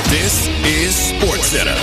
This is SportsCenter.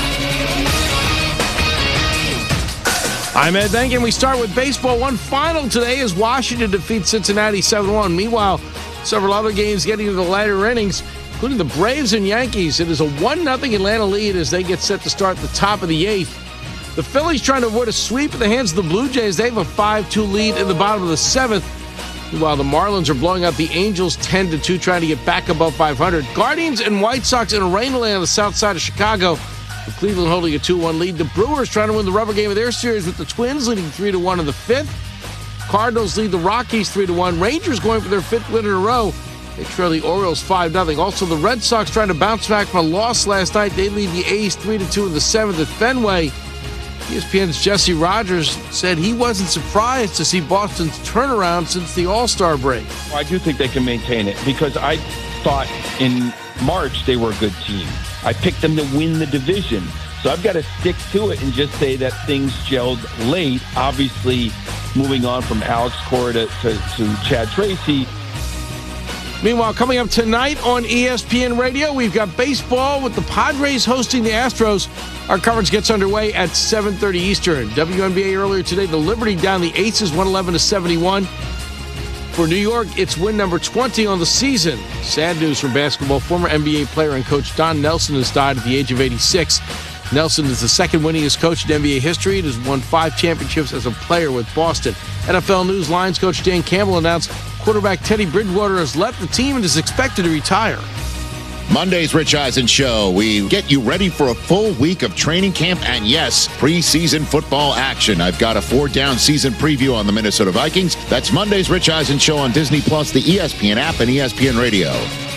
I'm Ed Benkin. We start with baseball. One final today as Washington defeats Cincinnati 7-1. Meanwhile, several other games getting into the latter innings, including the Braves and Yankees. It is a 1-0 Atlanta lead as they get set to start the top of the eighth. The Phillies trying to avoid a sweep at the hands of the Blue Jays. They have a 5-2 lead in the bottom of the seventh. Meanwhile, the Marlins are blowing out the Angels 10-2, trying to get back above 500. Guardians and White Sox in a rain delay on the south side of Chicago, with Cleveland holding a 2-1 lead. The Brewers trying to win the rubber game of their series with the Twins leading 3-1 in the fifth. Cardinals lead the Rockies 3-1. Rangers going for their fifth win in a row. They trail the Orioles 5-0. Also, the Red Sox trying to bounce back from a loss last night. They lead the A's 3-2 in the seventh at Fenway. ESPN's Jesse Rogers said he wasn't surprised to see Boston's turnaround since the All-Star break. I do think they can maintain it because I thought in March they were a good team. I picked them to win the division. So I've got to stick to it and just say that things gelled late. Obviously, moving on from Alex Cora to Chad Tracy. Meanwhile, coming up tonight on ESPN Radio, we've got baseball with the Padres hosting the Astros. Our coverage gets underway at 7:30 Eastern. WNBA earlier today, the Liberty down the Aces 111-71. For New York, it's win number 20 on the season. Sad news from basketball. Former NBA player and coach Don Nelson has died at the age of 86. Nelson is the second winningest coach in NBA history and has won 5 championships as a player with Boston. NFL News Lions coach Dan Campbell announced quarterback Teddy Bridgewater has left the team and is expected to retire. Monday's Rich Eisen Show. We get you ready for a full week of training camp and, yes, preseason football action. I've got a 4-down season preview on the Minnesota Vikings. That's Monday's Rich Eisen Show on Disney+, the ESPN app, and ESPN Radio.